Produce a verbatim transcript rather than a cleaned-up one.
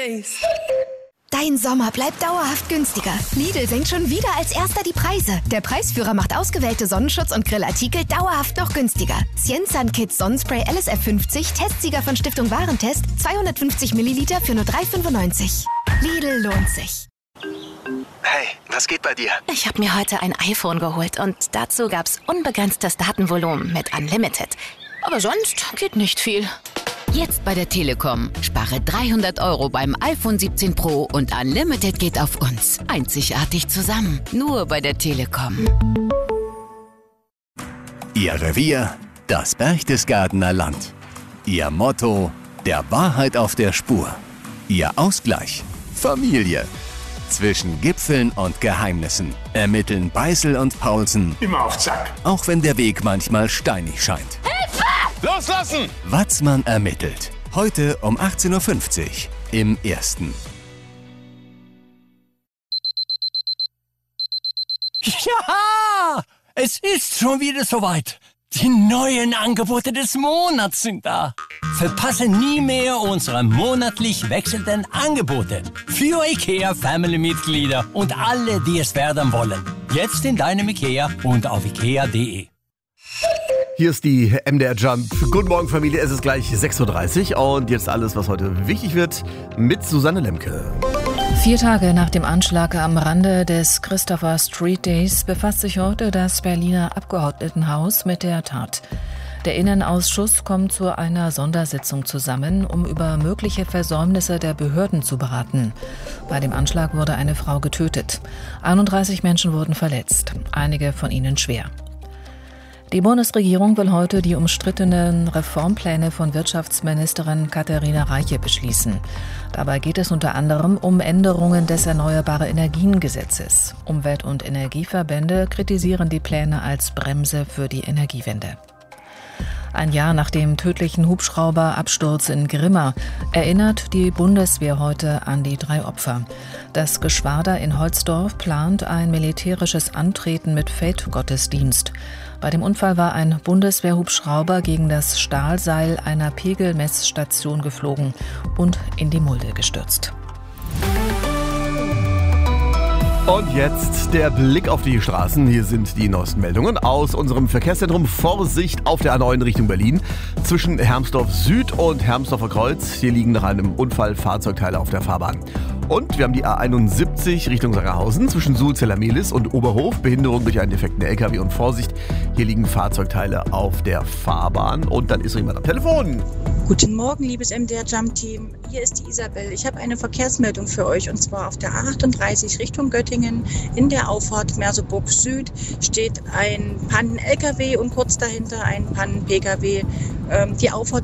Days. Dein Sommer bleibt dauerhaft günstiger. Lidl senkt schon wieder als erster die Preise. Der Preisführer macht ausgewählte Sonnenschutz- und Grillartikel dauerhaft noch günstiger. Cienzan Kids Sonnenspray L S F fünfzig, Testsieger von Stiftung Warentest, zweihundertfünfzig Milliliter für nur drei fünfundneunzig. Lidl lohnt sich. Hey, was geht bei dir? Ich habe mir heute ein iPhone geholt und dazu gab's unbegrenztes Datenvolumen mit Unlimited. Aber sonst geht nicht viel. Jetzt bei der Telekom. Spare dreihundert Euro beim iPhone siebzehn Pro und Unlimited geht auf uns. Einzigartig zusammen. Nur bei der Telekom. Ihr Revier, das Berchtesgadener Land. Ihr Motto, der Wahrheit auf der Spur. Ihr Ausgleich, Familie. Zwischen Gipfeln und Geheimnissen ermitteln Beißel und Paulsen. Immer auf Zack. Auch wenn der Weg manchmal steinig scheint. Hilfe! Loslassen! Watzmann ermittelt. Heute um achtzehn Uhr fünfzig im Ersten. Ja! Es ist schon wieder soweit. Die neuen Angebote des Monats sind da. Verpasse nie mehr unsere monatlich wechselnden Angebote. Für IKEA-Family-Mitglieder und alle, die es werden wollen. Jetzt in deinem IKEA und auf ikea punkt de. Hier ist die M D R Jump. Guten Morgen, Familie. Es ist gleich sechs Uhr dreißig und jetzt alles, was heute wichtig wird, mit Susanne Lemke. Vier Tage nach dem Anschlag am Rande des Christopher Street Days befasst sich heute das Berliner Abgeordnetenhaus mit der Tat. Der Innenausschuss kommt zu einer Sondersitzung zusammen, um über mögliche Versäumnisse der Behörden zu beraten. Bei dem Anschlag wurde eine Frau getötet. einunddreißig Menschen wurden verletzt, einige von ihnen schwer. Die Bundesregierung will heute die umstrittenen Reformpläne von Wirtschaftsministerin Katharina Reiche beschließen. Dabei geht es unter anderem um Änderungen des Erneuerbare-Energien-Gesetzes. Umwelt- und Energieverbände kritisieren die Pläne als Bremse für die Energiewende. Ein Jahr nach dem tödlichen Hubschrauberabsturz in Grimma erinnert die Bundeswehr heute an die drei Opfer. Das Geschwader in Holzdorf plant ein militärisches Antreten mit Feldgottesdienst. Bei dem Unfall war ein Bundeswehrhubschrauber gegen das Stahlseil einer Pegelmessstation geflogen und in die Mulde gestürzt. Und jetzt der Blick auf die Straßen. Hier sind die neuesten Meldungen aus unserem Verkehrszentrum. Vorsicht auf der A neun Richtung Berlin. Zwischen Hermsdorf Süd und Hermsdorfer Kreuz. Hier liegen nach einem Unfall Fahrzeugteile auf der Fahrbahn. Und wir haben die A einundsiebzig Richtung Sangerhausen zwischen Sulzeller-Mehlis und Oberhof. Behinderung durch einen defekten L K W und Vorsicht, hier liegen Fahrzeugteile auf der Fahrbahn. Und dann ist noch jemand am Telefon. Guten Morgen, liebes M D R Jump Team. Hier ist die Isabel. Ich habe eine Verkehrsmeldung für euch und zwar auf der A achtunddreißig Richtung Göttingen. In der Auffahrt Merseburg Süd steht ein Pannen-L K W und kurz dahinter ein Pannen-P K W. Ähm, die Auffahrt